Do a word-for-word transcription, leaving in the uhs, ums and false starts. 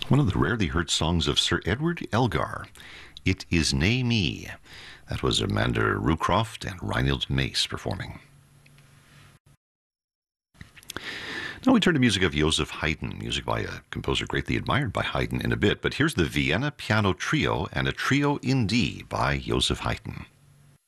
One of the rarely heard songs of Sir Edward Elgar, It Is Nae Me. That was Amanda Rucroft and Reinhold Mace performing. Now we turn to music of Joseph Haydn, music by a composer greatly admired by Haydn in a bit, but here's the Vienna Piano Trio and a Trio in D by Joseph Haydn.